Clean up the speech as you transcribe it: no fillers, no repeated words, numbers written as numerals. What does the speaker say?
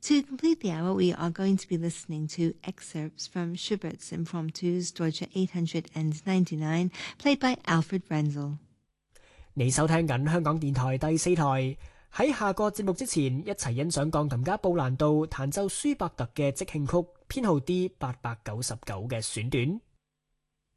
To complete the hour, we are going to be listening to excerpts from Schubert's Impromptus Deutsche 899, played by Alfred Renzel。 你收聽緊香港電台第4台。喺下個節目之前，一齊欣賞鋼琴家布蘭道彈奏舒伯特嘅即興曲編號 D899嘅選段。